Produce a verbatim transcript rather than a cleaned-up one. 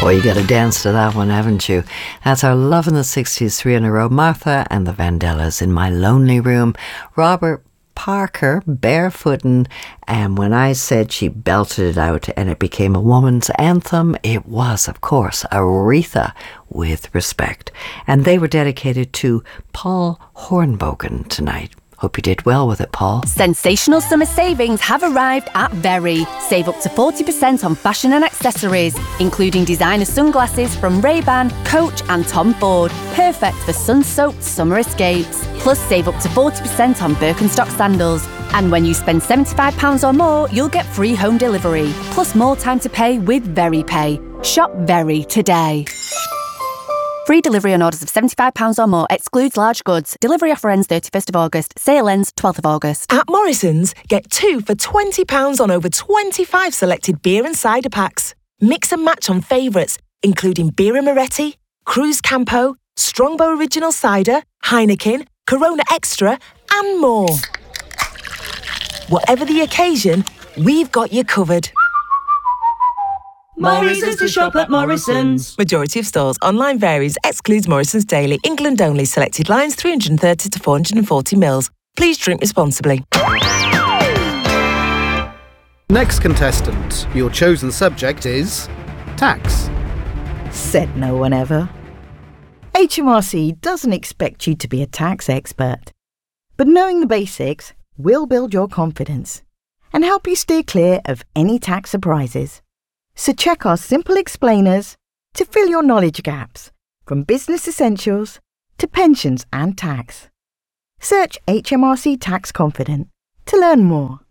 Boy, you got to dance to that one, haven't you? That's our Love in the sixties, three in a row. Martha and the Vandellas, In My Lonely Room. Robert Parker, Barefootin', and when I said she belted it out and it became a woman's anthem, it was, of course, Aretha, With Respect. And they were dedicated to Paul Hornbogen tonight. Hope you did well with it, Paul. Sensational summer savings have arrived at Very. Save up to forty percent on fashion and accessories, including designer sunglasses from Ray-Ban, Coach and Tom Ford. Perfect for sun-soaked summer escapes. Plus, save up to forty percent on Birkenstock sandals. And when you spend seventy-five pounds or more, you'll get free home delivery. Plus more time to pay with Very Pay. Shop Very today. Free delivery on orders of seventy-five pounds or more. Excludes large goods. Delivery offer ends thirty-first of August. Sale ends twelfth of August. At Morrison's, get two for twenty pounds on over twenty-five selected beer and cider packs. Mix and match on favourites, including Birra Moretti, Cruz Campo, Strongbow Original Cider, Heineken, Corona Extra, and more. Whatever the occasion, we've got you covered. Morrison's to shop at Morrison's. Majority of stores. Online varies. Excludes Morrison's Daily. England only. Selected lines three hundred thirty to four hundred forty mils. Please drink responsibly. Next contestant, your chosen subject is tax. Said no one ever. H M R C doesn't expect you to be a tax expert, but knowing the basics will build your confidence and help you steer clear of any tax surprises. So check our simple explainers to fill your knowledge gaps, from business essentials to pensions and tax. Search H M R C Tax Confident to learn more.